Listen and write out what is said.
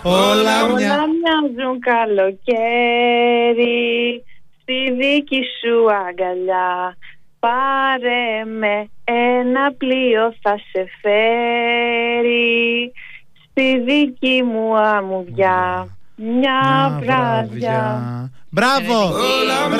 Όλα μοιάζουν καλοκαίρι στη δική σου αγκαλιά. Πάρε με, ένα πλοίο θα σε φέρει στη δική μου αμμουδιά μια βράδια. Μπράβο!